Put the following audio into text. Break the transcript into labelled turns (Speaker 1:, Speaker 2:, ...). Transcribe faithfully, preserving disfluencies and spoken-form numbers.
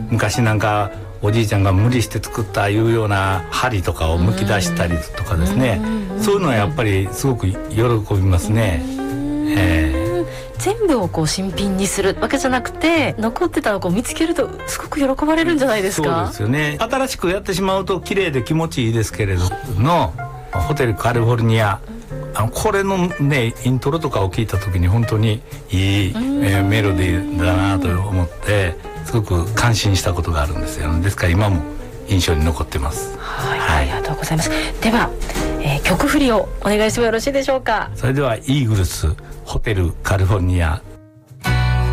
Speaker 1: 昔なんかおじいちゃんが無理して作ったいうような針とかをむき出したりとかですね、そういうのはやっぱりすごく喜びますね。えー
Speaker 2: 全部をこう新品にするわけじゃなくて、残ってたのをこう見つけるとすごく喜ばれるんじゃないですか。
Speaker 1: そうですよね。新しくやってしまうと綺麗で気持ちいいですけれどのホテルカリフォルニア、あのこれのねイントロとかを聞いた時に本当にいい、えー、メロディーだなと思ってすごく感心したことがあるんですよ。ですから今も印象に残ってます。
Speaker 2: はい、はい、ありがとうございます。では、えー、曲振りをお願いしてもよろしいでしょうか。
Speaker 1: それではイーグルスホテルカリフォルニア